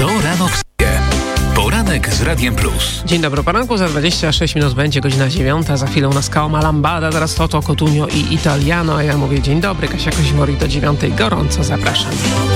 To rano wstaje. Poranek z Radiem Plus. Dzień dobry, poranku, za 26 minut będzie godzina 9, za chwilę u nas Kaoma Lambada, teraz Toto, Cotugno i Italiano, a ja mówię dzień dobry, Kasia Kozimori do 9, gorąco zapraszam.